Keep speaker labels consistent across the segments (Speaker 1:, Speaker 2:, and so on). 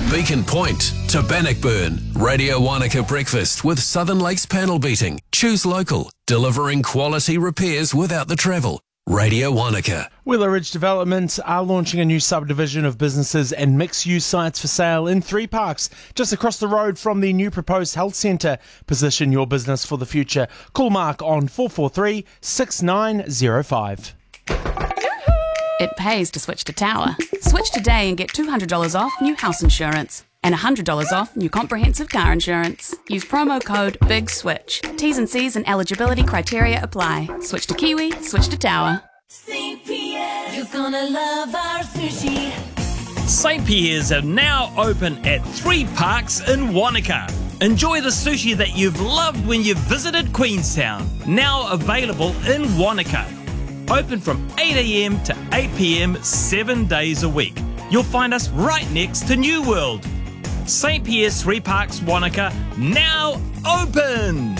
Speaker 1: Beacon Point to Bannockburn. Radio Wanaka Breakfast with Southern Lakes Panel Beating. Choose local, delivering quality repairs without the travel. Radio Wanaka.
Speaker 2: Willow Ridge Development are launching a new subdivision of businesses and mixed-use sites for sale in 3 parks, just across the road from the new proposed health centre. Position your business for the future. Call Mark on 443-6905.
Speaker 3: It pays to switch to Tower. Switch today and get $200 off new house insurance and $100 off new comprehensive car insurance. Use promo code BIGSWITCH. T's and C's and eligibility criteria apply. Switch to Kiwi, switch to Tower.
Speaker 4: St. Pierre's, you're gonna love our sushi.
Speaker 5: St. Pierre's are now open at 3 parks in Wanaka. Enjoy the sushi that you've loved when you visited Queenstown. Now available in Wanaka. Open from 8 a.m. to 8 p.m. 7 days a week. You'll find us right next to New World. St. Pierre's 3 Parks, Wanaka, now open!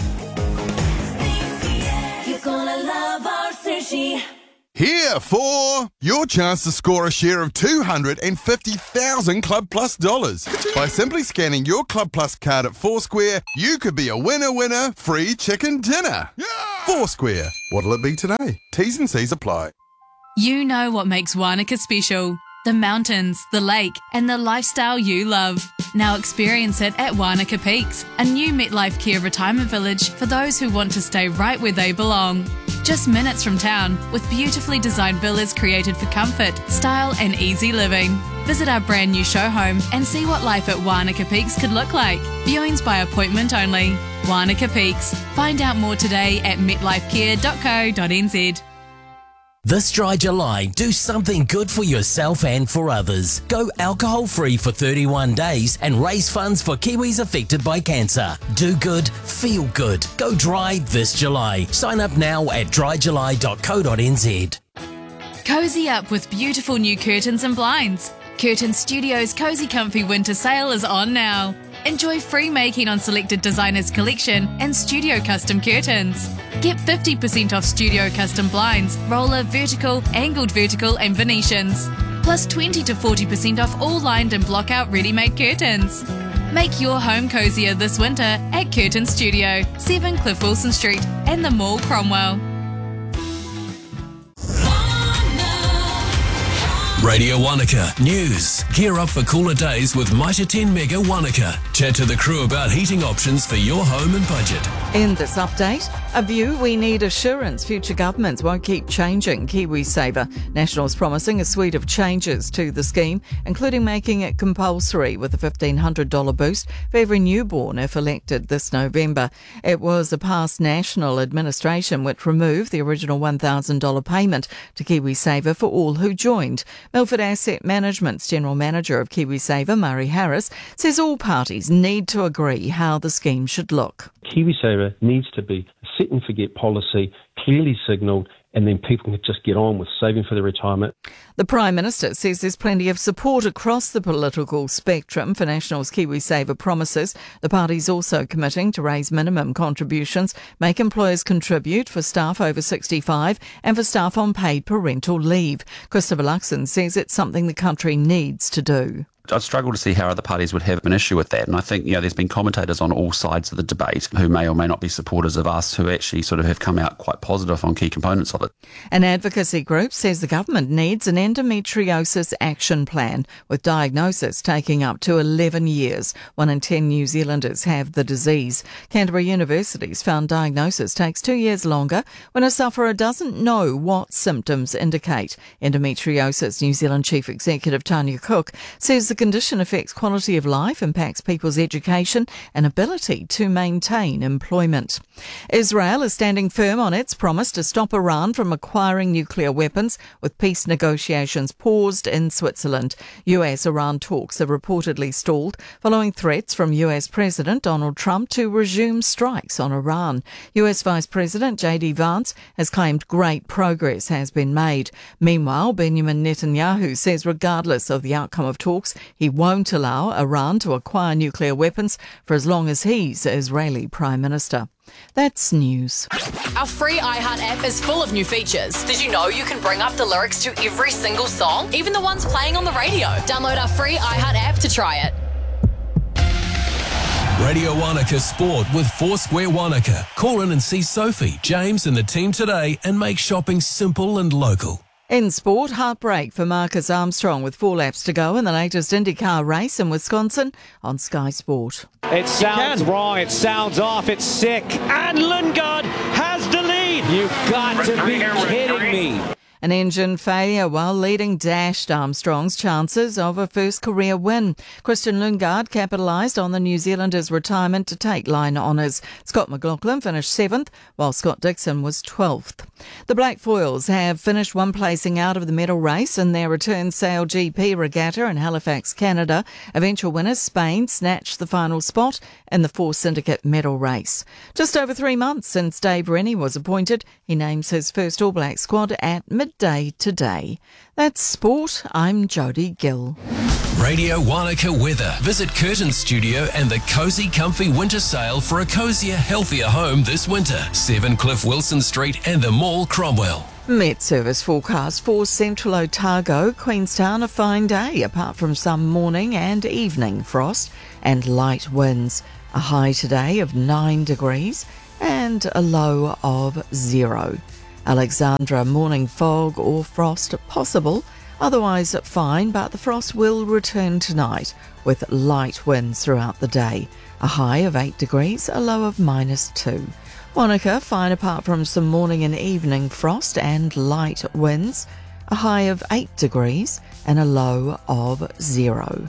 Speaker 4: St. Pierre's, you're gonna love our sushi.
Speaker 6: Here for your chance to score a share of $250,000 Club Plus dollars. By simply scanning your Club Plus card at Foursquare, you could be a winner, free chicken dinner. Yeah! Foursquare. What'll it be today? T's and C's apply.
Speaker 7: You know what makes Wanaka special. The mountains, the lake, and the lifestyle you love. Now experience it at Wanaka Peaks, a new MetLife Care retirement village for those who want to stay right where they belong. Just minutes from town, with beautifully designed villas created for comfort, style, and easy living. Visit our brand new show home and see what life at Wanaka Peaks could look like. Viewings by appointment only. Wanaka Peaks. Find out more today at metlifecare.co.nz.
Speaker 8: This dry July, do something good for yourself and for others. Go alcohol-free for 31 days and raise funds for Kiwis affected by cancer. Do good, feel good. Go dry this July. Sign up now at dryjuly.co.nz.
Speaker 7: Cozy up with beautiful new curtains and blinds. Curtain Studios' Cozy Comfy Winter Sale is on now. Enjoy free making on selected designers' collection and studio custom curtains. Get 50% off studio custom blinds, roller, vertical, angled vertical and Venetians. Plus 20 to 40% off all lined and block-out ready-made curtains. Make your home cozier this winter at Curtain Studio, 7 Cliff Wilson Street and the Mall, Cromwell.
Speaker 1: Radio Wanaka News. Gear up for cooler days with Mitre 10 Mega Wanaka. Chat to the crew about heating options for your home and budget.
Speaker 9: In this update, a view we need assurance future governments won't keep changing KiwiSaver. Nationals promising a suite of changes to the scheme, including making it compulsory with a $1,500 boost for every newborn if elected this November. It was a past national administration which removed the original $1,000 payment to KiwiSaver for all who joined. Milford Asset Management's General Manager of KiwiSaver, Murray Harris, says all parties need to agree how the scheme should look.
Speaker 10: KiwiSaver needs to be a set and forget policy, clearly signalled, and then people can just get on with saving for their retirement.
Speaker 9: The Prime Minister says there's plenty of support across the political spectrum for National's KiwiSaver promises. The party's also committing to raise minimum contributions, make employers contribute for staff over 65 and for staff on paid parental leave. Christopher Luxon says it's something the country needs to do.
Speaker 11: I'd struggle to see how other parties would have an issue with that. And I think, there's been commentators on all sides of the debate who may or may not be supporters of us who actually sort of have come out quite positive on key components of it.
Speaker 9: An advocacy group says the government needs an endometriosis action plan, with diagnosis taking up to 11 years. 1 in 10 New Zealanders have the disease. Canterbury University's found diagnosis takes 2 years longer when a sufferer doesn't know what symptoms indicate. Endometriosis New Zealand Chief Executive Tanya Cook says the condition affects quality of life, impacts people's education and ability to maintain employment. Israel is standing firm on its promise to stop Iran from acquiring nuclear weapons, with peace negotiations paused in Switzerland. US-Iran talks have reportedly stalled following threats from US President Donald Trump to resume strikes on Iran. US Vice President J.D. Vance has claimed great progress has been made. Meanwhile, Benjamin Netanyahu says regardless of the outcome of talks, he won't allow Iran to acquire nuclear weapons for as long as he's Israeli Prime Minister. That's news.
Speaker 12: Our free iHeart app is full of new features. Did you know you can bring up the lyrics to every single song, even the ones playing on the radio? Download our free iHeart app to try it.
Speaker 1: Radio Wanaka Sport with Foursquare Wanaka. Call in and see Sophie, James and the team today and make shopping simple and local.
Speaker 9: In sport, heartbreak for Marcus Armstrong with 4 laps to go in the latest IndyCar race in Wisconsin on Sky Sport.
Speaker 13: It sounds wrong, it sounds off, it's sick. And Lundgaard has the lead. You've got to be kidding me.
Speaker 9: An engine failure while leading dashed Armstrong's chances of a first career win. Christian Lundgaard capitalised on the New Zealander's retirement to take line honours. Scott McLaughlin finished 7th, while Scott Dixon was 12th. The Black Foils have finished one placing out of the medal race in their return Sail GP regatta in Halifax, Canada. Eventual winners Spain snatched the final spot in the 4 Syndicate medal race. Just over 3 months since Dave Rennie was appointed, he names his first All Black squad at midday today. That's sport. I'm Jodie Gill.
Speaker 1: Radio Wanaka weather. Visit Curtin Studio and the Cozy Comfy Winter Sale for a cozier, healthier home this winter. 7 Cliff Wilson Street and the Mall, Cromwell.
Speaker 9: Met Service forecast for Central Otago, Queenstown, a fine day apart from some morning and evening frost and light winds. A high today of 9 degrees and a low of 0. Alexandra, morning fog or frost possible, otherwise fine, but the frost will return tonight with light winds throughout the day. A high of 8 degrees, a low of -2. Wanaka, fine apart from some morning and evening frost and light winds. A high of 8 degrees and a low of 0.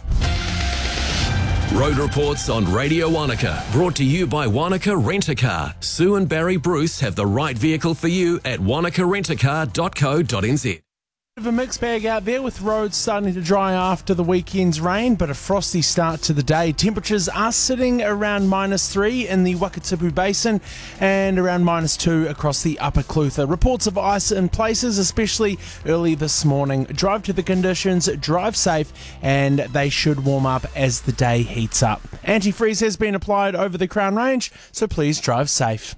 Speaker 1: Road reports on Radio Wanaka, brought to you by Wanaka Rent-A-Car. Sue and Barry Bruce have the right vehicle for you at wanakarentacar.co.nz.
Speaker 2: Bit of a mixed bag out there with roads starting to dry after the weekend's rain, but a frosty start to the day. Temperatures are sitting around -3 in the Wakatipu Basin and around -2 across the Upper Clutha. Reports of ice in places, especially early this morning. Drive to the conditions, drive safe, and they should warm up as the day heats up. Antifreeze has been applied over the Crown Range, so please drive safe.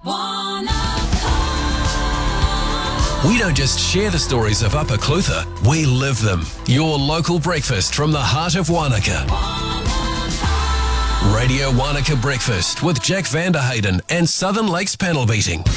Speaker 1: We don't just share the stories of Upper Clutha, we live them. Your local breakfast from the heart of Wanaka. Radio Wanaka Breakfast with Jack Vanderhayden and Southern Lakes Panel Beating.